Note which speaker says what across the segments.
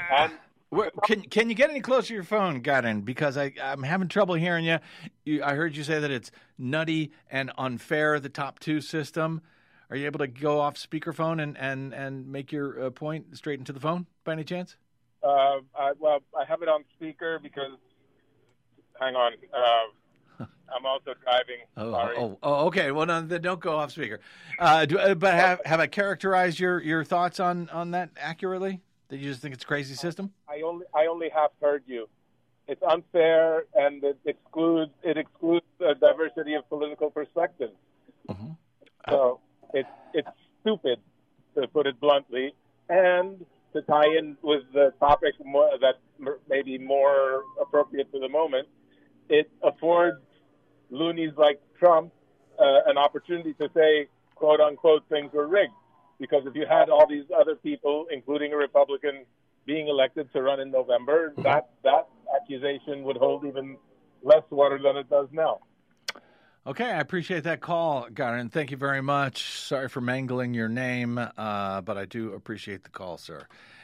Speaker 1: And
Speaker 2: Can you get any closer to your phone, Garin? Because I'm having trouble hearing you. I heard you say that it's nutty and unfair, the top two system. Are you able to go off speakerphone and make your point straight into the phone by any chance?
Speaker 1: I have it on speaker because, hang on, I'm also driving. Sorry.
Speaker 2: Okay. Well, no, then don't go off speaker. But have I characterized your thoughts on that accurately? That you just think it's a crazy system?
Speaker 1: I only half heard you. It's unfair and it excludes a diversity of political perspectives.
Speaker 2: Mm-hmm.
Speaker 1: So it's stupid, to put it bluntly, and to tie in with the topic that may be more appropriate to the moment, it affords loonies like Trump an opportunity to say, quote unquote, things were rigged. Because if you had all these other people, including a Republican, being elected to run in November, that accusation would hold even less water than it does now.
Speaker 2: Okay, I appreciate that call, Garin. Thank you very much. Sorry for mangling your name, but I do appreciate the call, sir.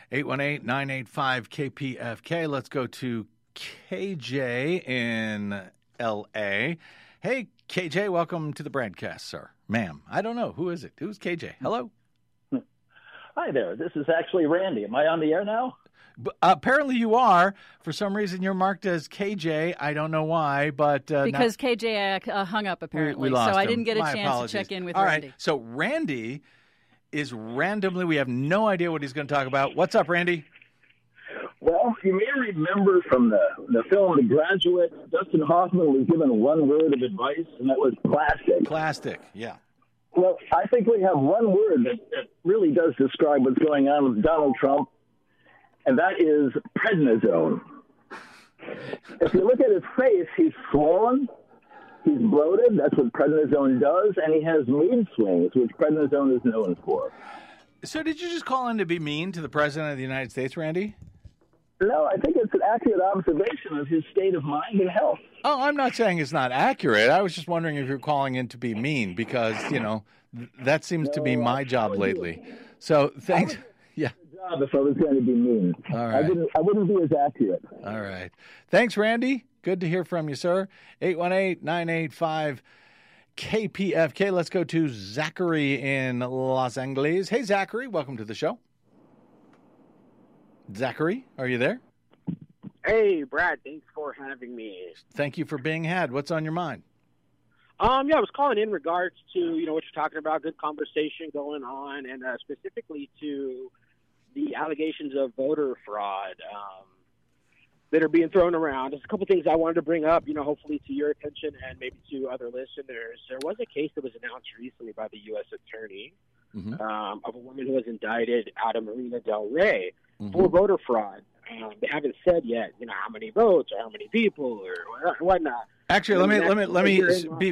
Speaker 2: 818-985-KPFK. Let's go to KJ in L.A. Hey, KJ, welcome to the broadcast, sir. Ma'am, I don't know. Who is it? Who's KJ? Hello?
Speaker 3: Hi there. This is actually Randy. Am I on the air now?
Speaker 2: Apparently you are. For some reason, you're marked as KJ. I don't know why, but
Speaker 4: because KJ hung up apparently,
Speaker 2: we lost
Speaker 4: so I
Speaker 2: him.
Speaker 4: didn't get a
Speaker 2: My
Speaker 4: chance
Speaker 2: apologies.
Speaker 4: to check in with
Speaker 2: All
Speaker 4: Randy.
Speaker 2: right. So Randy is randomly. We have no idea what he's going to talk about. What's up, Randy?
Speaker 3: Well, you may remember from the film The Graduate, Dustin Hoffman was given one word of advice, and that was plastic.
Speaker 2: Plastic, yeah.
Speaker 3: Well, I think we have one word that really does describe what's going on with Donald Trump, and that is prednisone. If you look at his face, he's swollen, he's bloated. That's what prednisone does, and he has mood swings, which prednisone is known for.
Speaker 2: So did you just call in to be mean to the President of the United States, Randy?
Speaker 3: No, I think it's an accurate observation of his state of mind and health.
Speaker 2: Oh, I'm not saying it's not accurate. I was just wondering if you're calling in to be mean because, that seems to be my job lately. So thanks. Yeah.
Speaker 3: Job if I was going to be mean.
Speaker 2: All right.
Speaker 3: I wouldn't be as accurate.
Speaker 2: All right. Thanks, Randy. Good to hear from you, sir. 818-985-KPFK. Let's go to Zachary in Los Angeles. Hey, Zachary. Welcome to the show. Zachary, are you there?
Speaker 5: Hey, Brad. Thanks for having me.
Speaker 2: Thank you for being had. What's on your mind?
Speaker 5: I was calling in regards to, what you're talking about, good conversation going on, and specifically to the allegations of voter fraud that are being thrown around. There's a couple things I wanted to bring up, hopefully to your attention and maybe to other listeners. There was a case that was announced recently by the U.S. Attorney of a woman who was indicted out of Marina Del Rey for voter fraud. They haven't said yet, how many votes or how many people or whatnot.
Speaker 2: Actually, let me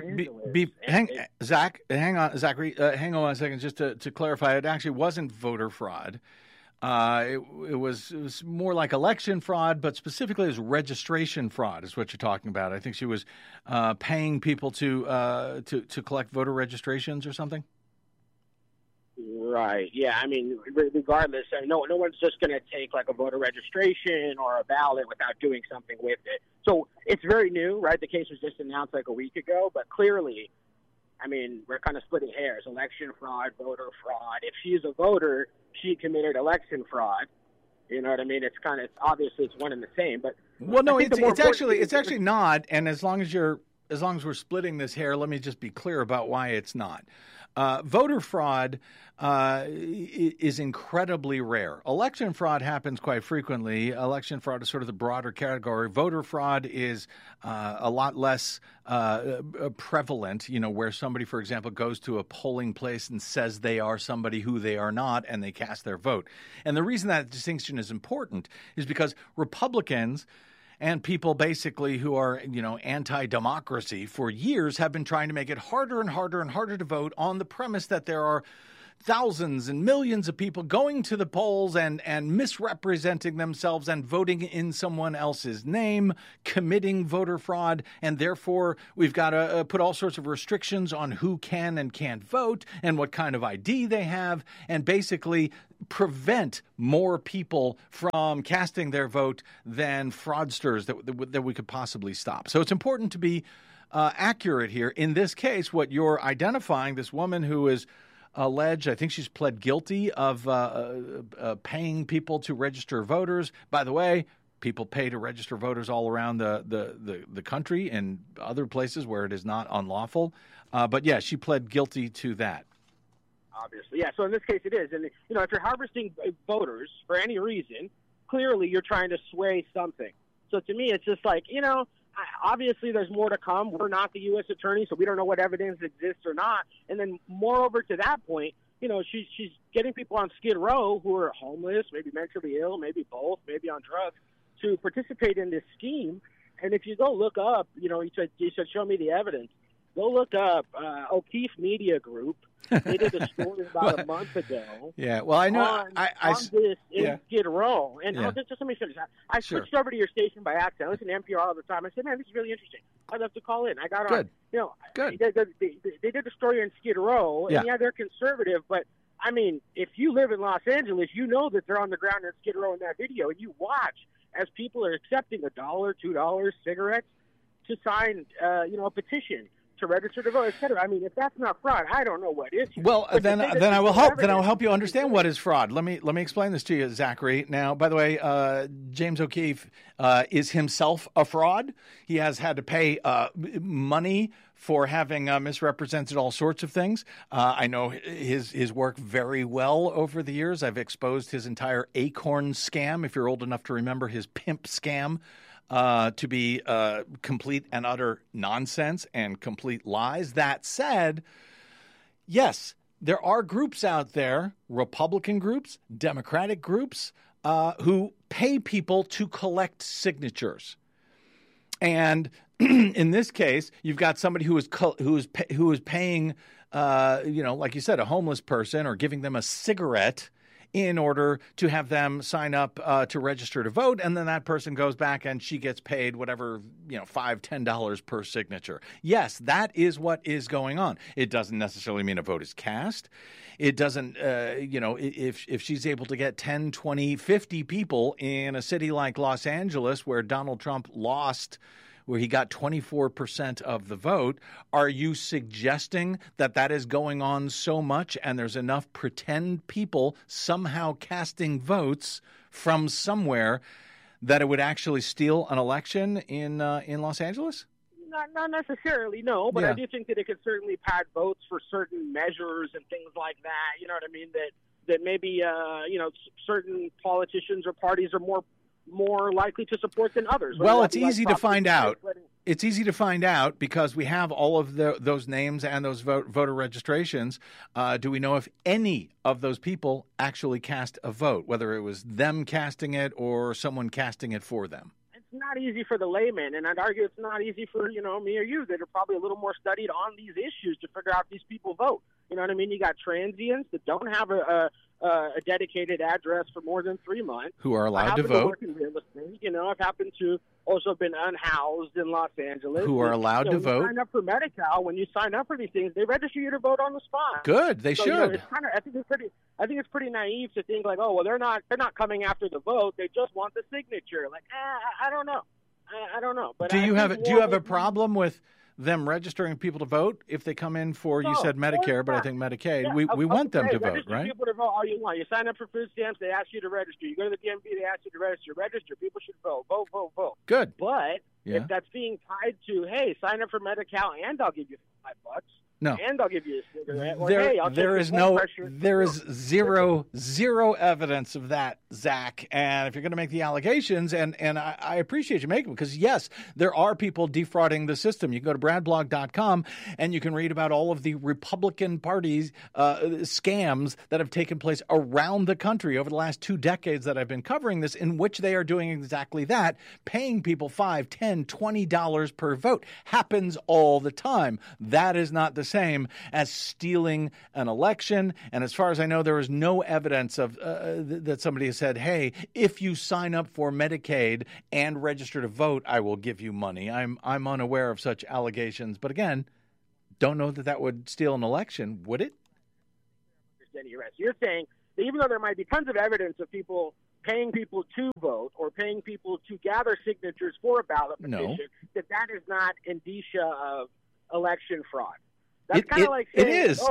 Speaker 2: hang on, Zachary, hang on a second, just to clarify. It actually wasn't voter fraud. It was more like election fraud, but specifically as registration fraud is what you're talking about. I think she was paying people to collect voter registrations or something.
Speaker 5: Right. Yeah. I mean, regardless, no one's just going to take like a voter registration or a ballot without doing something with it. So it's very new, right? The case was just announced like a week ago, but clearly, I mean, we're kind of splitting hairs. Election fraud, voter fraud. If she's a voter, she committed election fraud. You know what I mean? It's obviously it's one and the same. But
Speaker 2: well, no, it's actually not. And as long as we're splitting this hair, let me just be clear about why it's not. Voter fraud is incredibly rare. Election fraud happens quite frequently. Election fraud is sort of the broader category. Voter fraud is a lot less prevalent, where somebody, for example, goes to a polling place and says they are somebody who they are not, and they cast their vote. And the reason that distinction is important is because Republicans and people basically who are, anti-democracy for years have been trying to make it harder and harder and harder to vote on the premise that there are thousands and millions of people going to the polls and misrepresenting themselves and voting in someone else's name, committing voter fraud, and therefore we've got to put all sorts of restrictions on who can and can't vote and what kind of ID they have, and basically prevent more people from casting their vote than fraudsters that we could possibly stop. So it's important to be accurate here. In this case, what you're identifying, this woman who is alleged, I think she's pled guilty of paying people to register voters. By the way, people pay to register voters all around the country and other places where it is not unlawful. But yeah, she pled guilty to that.
Speaker 5: Obviously, yeah. So in this case, it is. And, if you're harvesting voters for any reason, clearly you're trying to sway something. So to me, it's just like, obviously there's more to come. We're not the U.S. attorney, so we don't know what evidence exists or not. And then moreover to that point, she's getting people on Skid Row who are homeless, maybe mentally ill, maybe both, maybe on drugs, to participate in this scheme. And if you go look up, you said show me the evidence. Go look up O'Keefe Media Group. They did a story about a month ago.
Speaker 2: Yeah, well, I know
Speaker 5: on this in Skid Row. And just let me finish. I switched over to your station by accident. I listen to NPR all the time. I said, man, this is really interesting. I'd love to call in. I got on.
Speaker 2: Good.
Speaker 5: They did a story in Skid Row, and they're conservative, but I mean, if you live in Los Angeles, you know that they're on the ground in Skid Row in that video, and you watch as people are accepting $1, $2 cigarettes to sign, a petition to register to vote, et cetera. I mean, if that's not fraud, I don't know what is.
Speaker 2: Well, then I will help. Then I'll help you understand what is fraud. Let me explain this to you, Zachary. Now, by the way, James O'Keefe is himself a fraud. He has had to pay money for having misrepresented all sorts of things. I know his work very well over the years. I've exposed his entire Acorn scam, if you're old enough to remember his pimp scam. To be complete and utter nonsense and complete lies. That said, yes, there are groups out there, Republican groups, Democratic groups, who pay people to collect signatures. And in this case, you've got somebody who is paying, like you said, a homeless person or giving them a cigarette in order to have them sign up to register to vote, and then that person goes back and she gets paid whatever, $5, $10 per signature. Yes, that is what is going on. It doesn't necessarily mean a vote is cast. It doesn't, if she's able to get 10, 20, 50 people in a city like Los Angeles where Donald Trump lost, where he got 24% of the vote, are you suggesting that is going on so much and there's enough pretend people somehow casting votes from somewhere that it would actually steal an election in Los Angeles?
Speaker 5: Not necessarily, no, but I do think that it could certainly pad votes for certain measures and things like that. You know what I mean? That maybe, certain politicians or parties are more likely to support than others.
Speaker 2: Well, it's easy to find out. It's easy to find out because we have all of those names and those voter registrations. Do we know if any of those people actually cast a vote, whether it was them casting it or someone casting it for them?
Speaker 5: It's not easy for the layman, and I'd argue it's not easy for, me or you that are probably a little more studied on these issues to figure out if these people vote. You know what I mean? You got transients that don't have a dedicated address for more than 3 months.
Speaker 2: Who are allowed to vote.
Speaker 5: Work in real estate. I've happened to also been unhoused in Los Angeles.
Speaker 2: Who are allowed to vote.
Speaker 5: Sign up for Medi-Cal. When you sign up for these things, they register you to vote on the spot.
Speaker 2: Good. They should.
Speaker 5: It's I think it's pretty naive to think like, oh, well, they're not coming after the vote. They just want the signature. Like, I don't know. I don't know. But
Speaker 2: do you have a problem with them registering people to vote if they come in for, you said Medicare, but I think Medicaid. Yeah, we want them to vote, right?
Speaker 5: People to vote all you want. You sign up for food stamps, they ask you to register. You go to the DMV, they ask you to register. Register. People should vote. Vote.
Speaker 2: Good.
Speaker 5: But if that's being tied to, hey, sign up for Medi-Cal and I'll give you $5.
Speaker 2: No.
Speaker 5: And I'll give you a cigarette. Or,
Speaker 2: there is zero evidence of that, Zach. And if you're going to make the allegations, and I appreciate you making them, because yes, there are people defrauding the system. You can go to bradblog.com and you can read about all of the Republican Party's scams that have taken place around the country over the last 2 decades that I've been covering this, in which they are doing exactly that, paying people $5, $10, $20 per vote. Happens all the time. That is not the same as stealing an election. And as far as I know, there is no evidence of that somebody has said, hey, if you sign up for Medicaid and register to vote, I will give you money. I'm unaware of such allegations. But again, don't know that would steal an election, would it?
Speaker 5: You're saying that even though there might be tons of evidence of people paying people to vote or paying people to gather signatures for a ballot petition, that is not indicia of election fraud. That's kind of like saying,
Speaker 2: it is.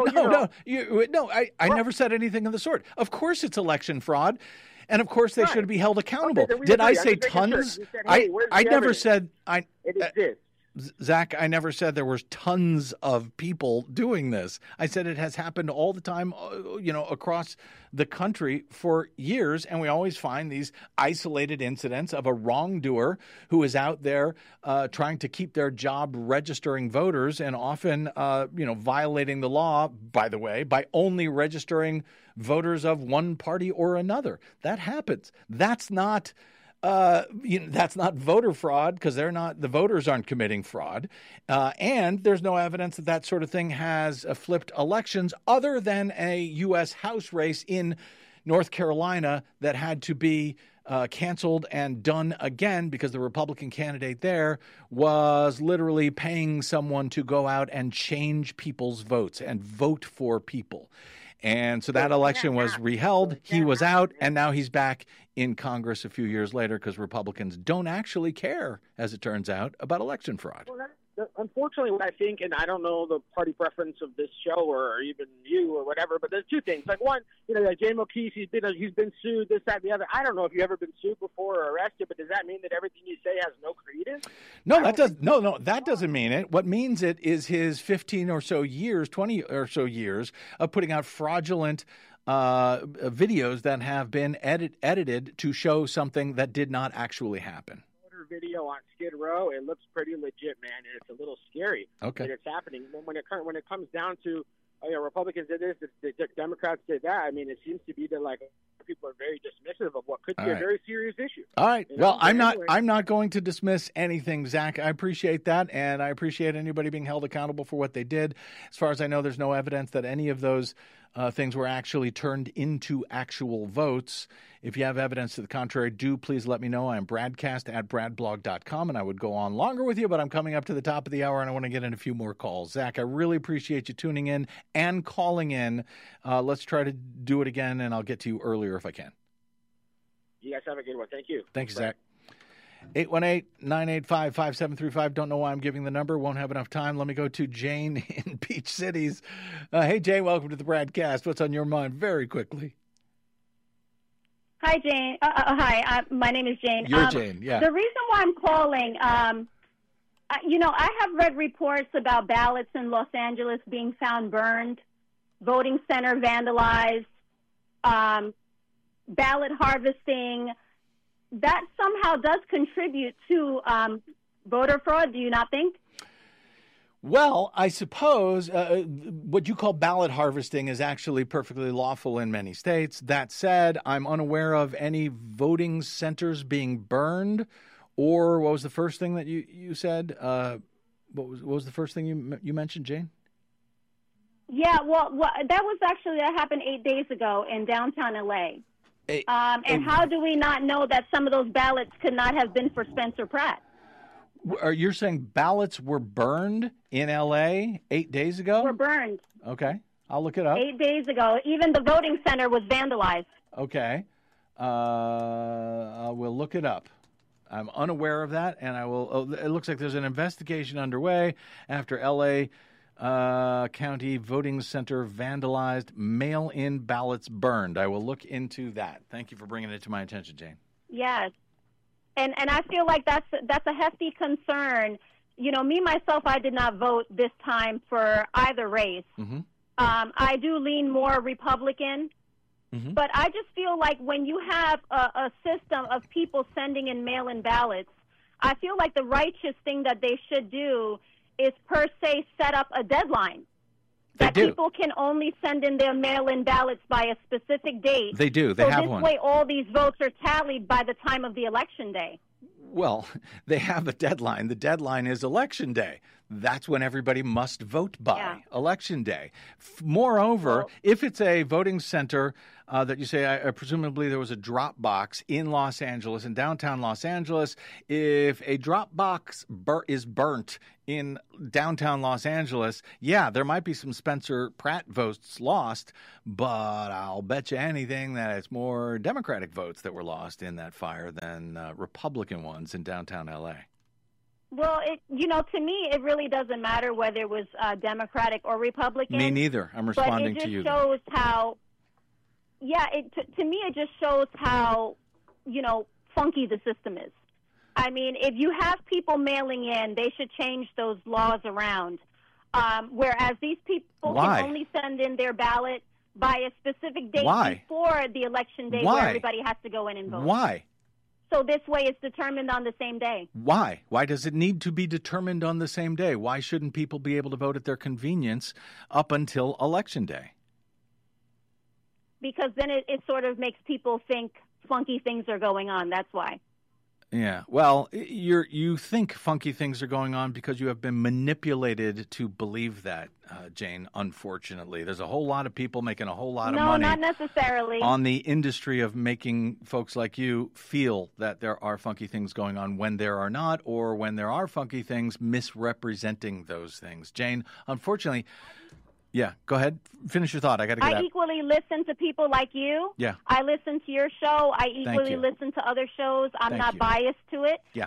Speaker 2: I never said anything of the sort. Of course it's election fraud. And of course they should be held accountable.
Speaker 5: Okay,
Speaker 2: did I say tons?
Speaker 5: Said, hey,
Speaker 2: I never said
Speaker 5: it exists.
Speaker 2: Zach, I never said there was tons of people doing this. I said it has happened all the time, across the country for years, and we always find these isolated incidents of a wrongdoer who is out there trying to keep their job registering voters and often, violating the law, by the way, by only registering voters of one party or another. That happens. That's not voter fraud because the voters aren't committing fraud. And there's no evidence that sort of thing has flipped elections other than a U.S. House race in North Carolina that had to be canceled and done again because the Republican candidate there was literally paying someone to go out and change people's votes and vote for people. And so that election was reheld. He was out, and now he's back in Congress a few years later because Republicans don't actually care, as it turns out, about election fraud.
Speaker 5: Well, unfortunately, what I think, and I don't know the party preference of this show or even you or whatever, but there's two things. Like one, like Jay O'Keefe, he's been sued, this, that, and the other. I don't know if you've ever been sued before or arrested, but does that mean that everything you say has no credence?
Speaker 2: No, that doesn't mean it. What means it is his 20 or so years of putting out fraudulent videos that have been edited to show something that did not actually happen.
Speaker 5: Video on Skid Row, it looks pretty legit, man, and it's a little scary that it's happening. And when it comes down to Republicans did this, the Democrats did that. I mean, it seems to be that people are very dismissive of what could be a very serious issue.
Speaker 2: All right. Well, I'm not going to dismiss anything, Zach. I appreciate that, and I appreciate anybody being held accountable for what they did. As far as I know, there's no evidence that any of those things were actually turned into actual votes. If you have evidence to the contrary, do please let me know. I'm bradcast@bradblog.com, and I would go on longer with you, but I'm coming up to the top of the hour, and I want to get in a few more calls. Zach, I really appreciate you tuning in and calling in. Let's try to do it again, and I'll get to you earlier if I can.
Speaker 5: You guys have a good one. Thank you.
Speaker 2: Thank you, Zach. 818-985-5735. Don't know why I'm giving the number. Won't have enough time. Let me go to Jane in Beach Cities. Hey, Jane, welcome to the Bradcast. What's on your mind? Very quickly.
Speaker 6: Hi, Jane. Hi, my name is Jane.
Speaker 2: You're Jane, yeah.
Speaker 6: The reason why I'm calling, I have read reports about ballots in Los Angeles being found burned, voting center vandalized, ballot harvesting. That somehow does contribute to voter fraud, do you not think?
Speaker 2: Well, I suppose what you call ballot harvesting is actually perfectly lawful in many states. That said, I'm unaware of any voting centers being burned. Or what was the first thing that you said? What was the first thing you mentioned, Jane?
Speaker 6: Yeah, well, that happened 8 days ago in downtown L.A. And how do we not know that some of those ballots could not have been for Spencer Pratt?
Speaker 2: You're saying ballots were burned in L.A. 8 days ago?
Speaker 6: Were burned.
Speaker 2: Okay. I'll look it up.
Speaker 6: 8 days ago. Even the voting center was vandalized.
Speaker 2: Okay. We'll look it up. I'm unaware of that, and I will. It looks like there's an investigation underway after L.A. County voting center vandalized, mail-in ballots burned. I will look into that. Thank you for bringing it to my attention, Jane.
Speaker 6: Yes. And I feel like that's a hefty concern. Me, myself, I did not vote this time for either race.
Speaker 2: Mm-hmm.
Speaker 6: I do lean more Republican. Mm-hmm. But I just feel like when you have a system of people sending in mail-in ballots, I feel like the righteous thing that they should do is per se set up a deadline. That people can only send in their mail-in ballots by a specific date.
Speaker 2: They do. They have one.
Speaker 6: So this way all these votes are tallied by the time of the election day.
Speaker 2: Well, they have a deadline. The deadline is Election Day. That's when everybody must vote by, Election Day. Moreover, if it's a voting center that you say, presumably there was a drop box in Los Angeles, in downtown Los Angeles, if a drop box is burnt in downtown Los Angeles, there might be some Spencer Pratt votes lost, but I'll bet you anything that it's more Democratic votes that were lost in that fire than Republican ones in downtown L.A.
Speaker 6: Well, to me, it really doesn't matter whether it was Democratic or Republican.
Speaker 2: Me neither. I'm responding to you.
Speaker 6: But it just shows how, to me, it just shows how, funky the system is. I mean, if you have people mailing in, they should change those laws around. Whereas these people can only send in their ballot by a specific date before the election day where everybody has to go in and vote.
Speaker 2: Why?
Speaker 6: So this way it's determined on the same day.
Speaker 2: Why? Why does it need to be determined on the same day? Why shouldn't people be able to vote at their convenience up until Election Day?
Speaker 6: Because then it sort of makes people think funky things are going on. That's why.
Speaker 2: Yeah. Well, you think funky things are going on because you have been manipulated to believe that, Jane, unfortunately. There's a whole lot of people making a whole lot of money.
Speaker 6: No, not necessarily.
Speaker 2: On the industry of making folks like you feel that there are funky things going on when there are not, or when there are funky things, misrepresenting those things. Jane, unfortunately... Yeah, go ahead. Finish your thought. I got to get out.
Speaker 6: I equally listen to people like you.
Speaker 2: Yeah.
Speaker 6: I listen to your show. I equally listen to other shows. I'm not biased to it.
Speaker 2: Yeah.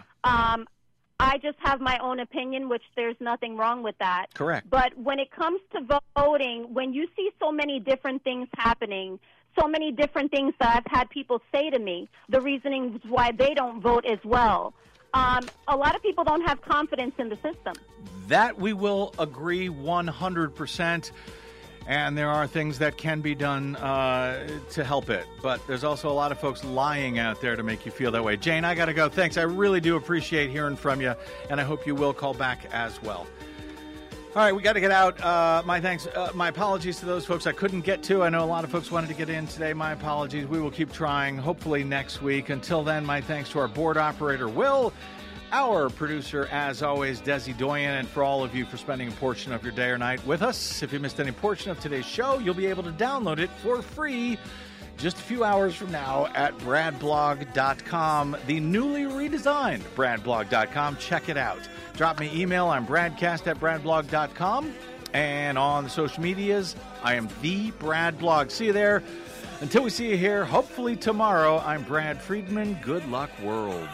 Speaker 6: I just have my own opinion, which there's nothing wrong with that.
Speaker 2: Correct.
Speaker 6: But when it comes to voting, when you see so many different things happening, so many different things that I've had people say to me, the reasonings why they don't vote as well. A lot of people don't have confidence in the system.
Speaker 2: That we will agree 100%. And there are things that can be done to help it. But there's also a lot of folks lying out there to make you feel that way. Jane, I got to go. Thanks. I really do appreciate hearing from you. And I hope you will call back as well. All right, we got to get out. My thanks. My apologies to those folks I couldn't get to. I know a lot of folks wanted to get in today. My apologies. We will keep trying, hopefully next week. Until then, my thanks to our board operator, Will, our producer, as always, Desi Doyen, and for all of you for spending a portion of your day or night with us. If you missed any portion of today's show, you'll be able to download it for free just a few hours from now at bradblog.com, the newly redesigned bradblog.com. Check it out. Drop me email. I'm bradcast@bradblog.com. And on the social medias, I am the Brad Blog. See you there. Until we see you here, hopefully tomorrow, I'm Brad Friedman. Good luck, world.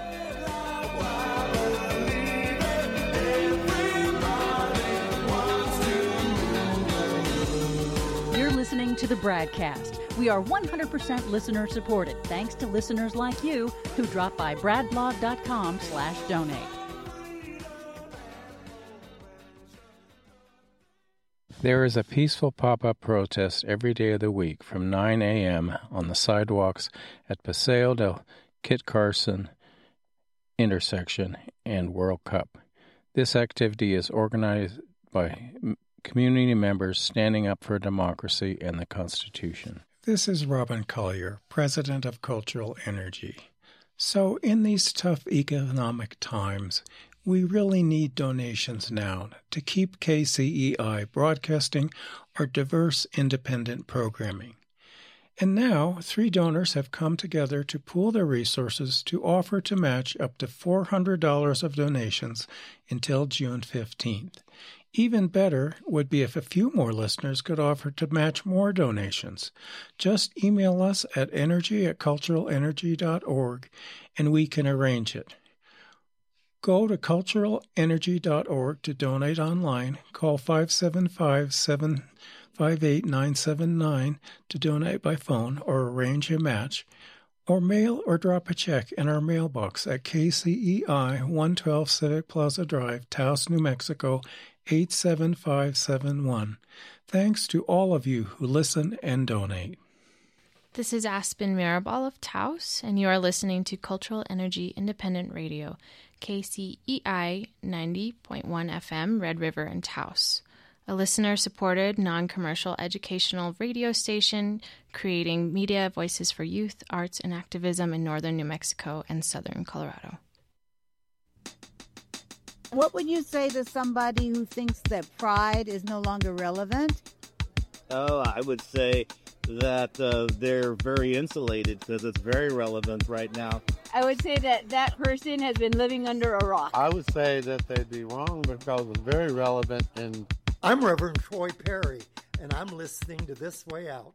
Speaker 7: You're listening to the Bradcast. We are 100% listener supported, thanks to listeners like you who drop by bradblog.com/donate.
Speaker 8: There is a peaceful pop-up protest every day of the week from 9 a.m. on the sidewalks at Paseo del Kit Carson intersection and World Cup. This activity is organized by community members standing up for democracy and the Constitution.
Speaker 9: This is Robin Collier, president of Cultural Energy. So in these tough economic times, we really need donations now to keep KCEI broadcasting our diverse independent programming. And now, 3 donors have come together to pool their resources to offer to match up to $400 of donations until June 15th. Even better would be if a few more listeners could offer to match more donations. Just email us at energy@culturalenergy.org and we can arrange it. Go to culturalenergy.org to donate online. Call 575-758-979 to donate by phone or arrange a match. Or mail or drop a check in our mailbox at KCEI 112 Civic Plaza Drive, Taos, New Mexico, 87571. Thanks to all of you who listen and donate.
Speaker 10: This is Aspen Maribal of Taos, and you are listening to Cultural Energy Independent Radio, KCEI 90.1 FM, Red River and Taos, a listener-supported, non-commercial educational radio station creating media voices for youth, arts, and activism in northern New Mexico and southern Colorado.
Speaker 11: What would you say to somebody who thinks that pride is no longer relevant?
Speaker 12: Oh, I would say that they're very insulated because it's very relevant right now.
Speaker 13: I would say that that person has been living under a rock.
Speaker 14: I would say that they'd be wrong because it's very relevant. And
Speaker 15: I'm Reverend Troy Perry, and I'm listening to This Way Out.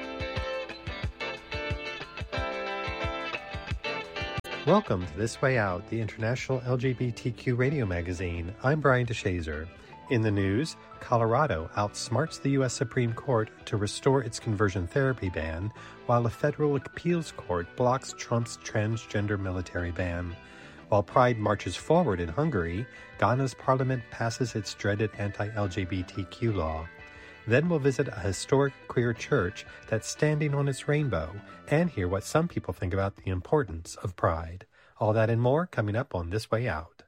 Speaker 16: Welcome to This Way Out, the international LGBTQ radio magazine. I'm Brian DeShazer. In the news, Colorado outsmarts the U.S. Supreme Court to restore its conversion therapy ban, while a federal appeals court blocks Trump's transgender military ban. While Pride marches forward in Hungary, Ghana's parliament passes its dreaded anti-LGBTQ law. Then we'll visit a historic queer church that's standing on its rainbow and hear what some people think about the importance of pride. All that and more coming up on This Way Out.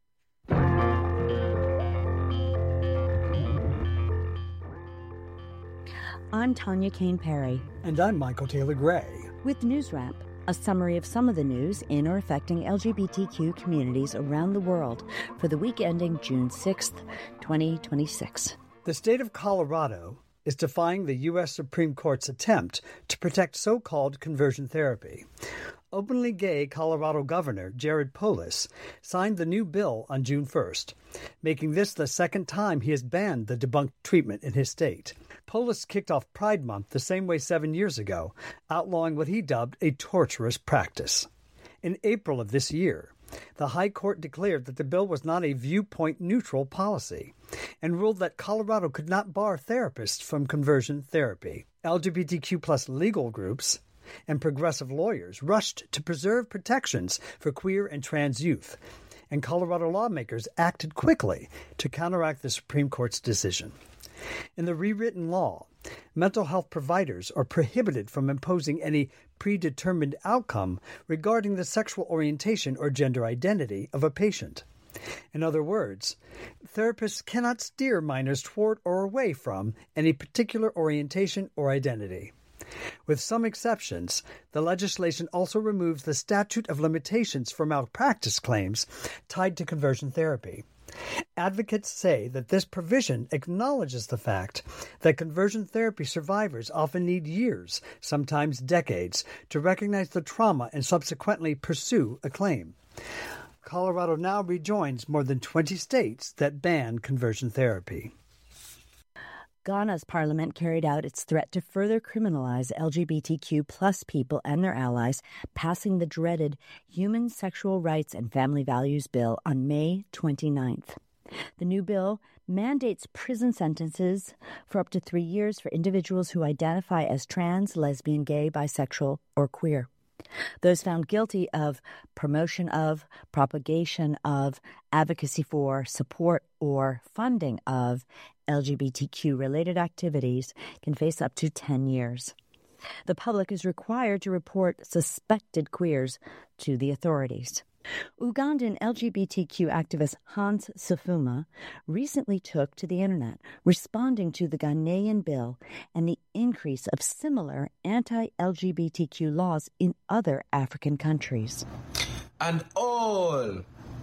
Speaker 17: I'm Tanya Kane Perry.
Speaker 18: And I'm Michael Taylor Gray.
Speaker 17: With News Wrap, a summary of some of the news in or affecting LGBTQ communities around the world for the week ending June 6th, 2026.
Speaker 18: The state of Colorado is defying the U.S. Supreme Court's attempt to protect so-called conversion therapy. Openly gay Colorado Governor Jared Polis signed the new bill on June 1st, making this the second time he has banned the debunked treatment in his state. Polis kicked off Pride Month the same way 7 years ago, outlawing what he dubbed a torturous practice. In April of this year, the High Court declared that the bill was not a viewpoint-neutral policy and ruled that Colorado could not bar therapists from conversion therapy. LGBTQ+ legal groups and progressive lawyers rushed to preserve protections for queer and trans youth, and Colorado lawmakers acted quickly to counteract the Supreme Court's decision. In the rewritten law, mental health providers are prohibited from imposing any predetermined outcome regarding the sexual orientation or gender identity of a patient. In other words, therapists cannot steer minors toward or away from any particular orientation or identity. With some exceptions, the legislation also removes the statute of limitations for malpractice claims tied to conversion therapy. Advocates say that this provision acknowledges the fact that conversion therapy survivors often need years, sometimes decades, to recognize the trauma and subsequently pursue a claim. Colorado now rejoins more than 20 states that ban conversion therapy.
Speaker 17: Ghana's parliament carried out its threat to further criminalize LGBTQ+ people and their allies, passing the dreaded Human Sexual Rights and Family Values Bill on May 29th. The new bill mandates prison sentences for up to 3 years for individuals who identify as trans, lesbian, gay, bisexual, or queer. Those found guilty of promotion of, propagation of, advocacy for, support, or funding of LGBTQ-related activities can face up to 10 years. The public is required to report suspected queers to the authorities. Ugandan LGBTQ activist Hans Sifuma recently took to the internet, responding to the Ghanaian bill and the increase of similar anti-LGBTQ laws in other African countries.
Speaker 19: And all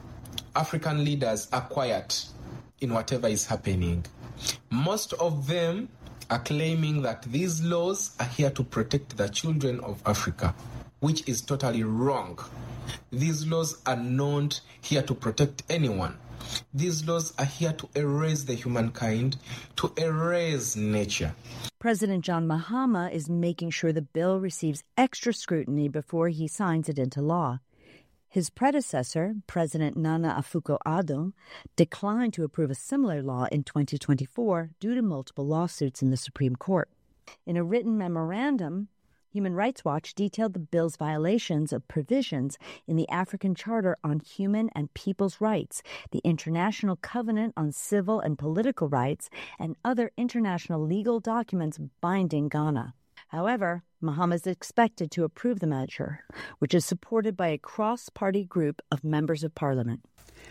Speaker 19: African leaders are quiet in whatever is happening. Most of them are claiming that these laws are here to protect the children of Africa, which is totally wrong. These laws are not here to protect anyone. These laws are here to erase the humankind, to erase nature.
Speaker 17: President John Mahama is making sure the bill receives extra scrutiny before he signs it into law. His predecessor, President Nana Akufo-Addo, declined to approve a similar law in 2024 due to multiple lawsuits in the Supreme Court. In a written memorandum, Human Rights Watch detailed the bill's violations of provisions in the African Charter on Human and People's Rights, the International Covenant on Civil and Political Rights, and other international legal documents binding Ghana. However, Mahama is expected to approve the measure, which is supported by a cross-party group of members of parliament.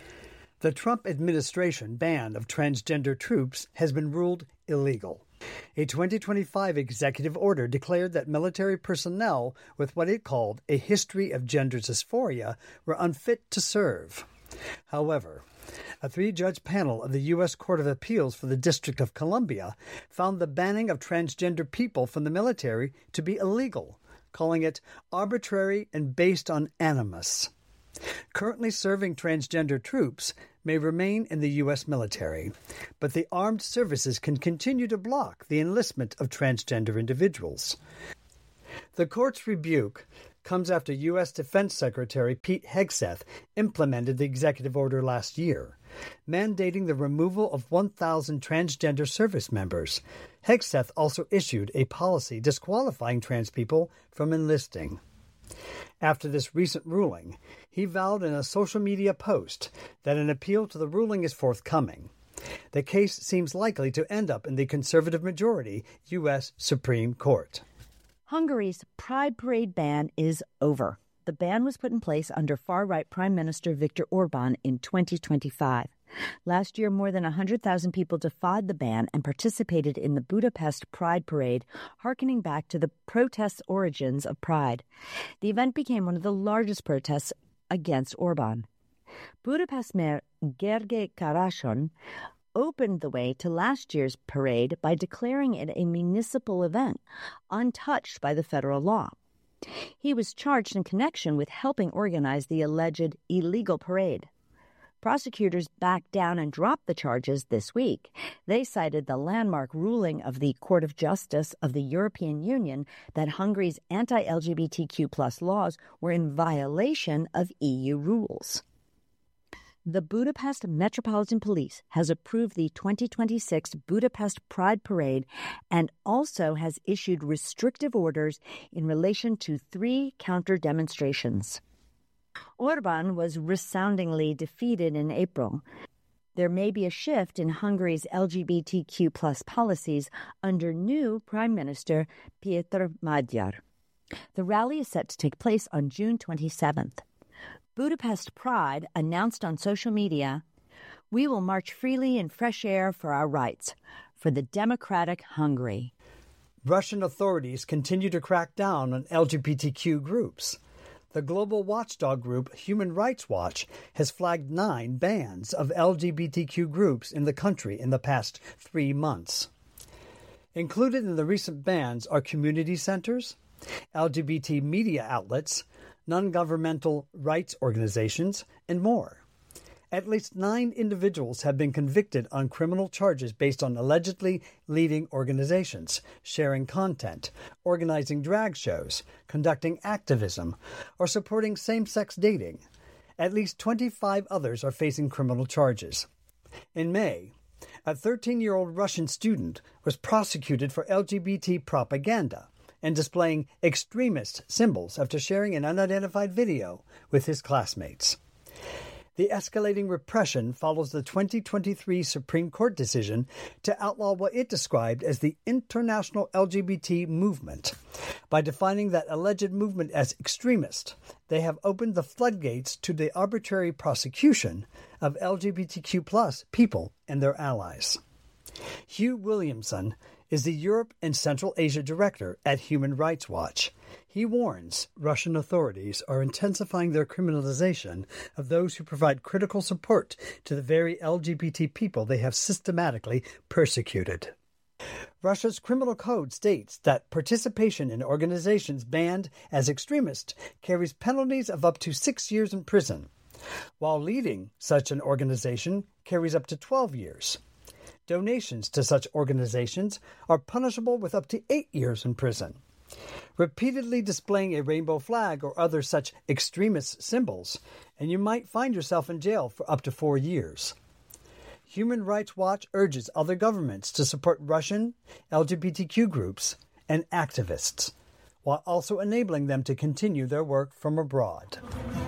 Speaker 18: The Trump administration ban of transgender troops has been ruled illegal. A 2025 executive order declared that military personnel with what it called a history of gender dysphoria were unfit to serve. However, a 3-judge panel of the U.S. Court of Appeals for the District of Columbia found the banning of transgender people from the military to be illegal, calling it arbitrary and based on animus. Currently serving transgender troops may remain in the U.S. military, but the armed services can continue to block the enlistment of transgender individuals. The court's rebuke comes after U.S. Defense Secretary Pete Hegseth implemented the executive order last year, mandating the removal of 1,000 transgender service members. Hegseth also issued a policy disqualifying trans people from enlisting. After this recent ruling, he vowed in a social media post that an appeal to the ruling is forthcoming. The case seems likely to end up in the conservative majority U.S. Supreme Court.
Speaker 17: Hungary's Pride Parade ban is over. The ban was put in place under far-right Prime Minister Viktor Orban in 2025. Last year, more than 100,000 people defied the ban and participated in the Budapest Pride Parade, harkening back to the protests' origins of Pride. The event became one of the largest protests against Orban. Budapest Mayor Gergely Karasony opened the way to last year's parade by declaring it a municipal event, untouched by the federal law. He was charged in connection with helping organize the alleged illegal parade. Prosecutors backed down and dropped the charges this week. They cited the landmark ruling of the Court of Justice of the European Union that Hungary's anti-LGBTQ+ laws were in violation of EU rules. The Budapest Metropolitan Police has approved the 2026 Budapest Pride Parade and also has issued restrictive orders in relation to 3 counter-demonstrations. Orban was resoundingly defeated in April. There may be a shift in Hungary's LGBTQ+ policies under new Prime Minister Péter Magyar. The rally is set to take place on June 27th. Budapest Pride announced on social media, "We will march freely in fresh air for our rights, for the democratic Hungary."
Speaker 18: Russian authorities continue to crack down on LGBTQ groups. The global watchdog group Human Rights Watch has flagged 9 bans of LGBTQ groups in the country in the past 3 months. Included in the recent bans are community centers, LGBT media outlets, non-governmental rights organizations, and more. At least 9 individuals have been convicted on criminal charges based on allegedly leading organizations, sharing content, organizing drag shows, conducting activism, or supporting same-sex dating. At least 25 others are facing criminal charges. In May, a 13-year-old Russian student was prosecuted for LGBT propaganda and displaying extremist symbols after sharing an unidentified video with his classmates. The escalating repression follows the 2023 Supreme Court decision to outlaw what it described as the international LGBT movement. By defining that alleged movement as extremist, they have opened the floodgates to the arbitrary prosecution of LGBTQ+ people and their allies. Hugh Williamson is the Europe and Central Asia Director at Human Rights Watch. He warns Russian authorities are intensifying their criminalization of those who provide critical support to the very LGBT people they have systematically persecuted. Russia's criminal code states that participation in organizations banned as extremist carries penalties of up to 6 years in prison, while leading such an organization carries up to 12 years. Donations to such organizations are punishable with up to 8 years in prison. Repeatedly displaying a rainbow flag or other such extremist symbols, and you might find yourself in jail for up to 4 years. Human Rights Watch urges other governments to support Russian LGBTQ groups and activists, while also enabling them to continue their work from abroad.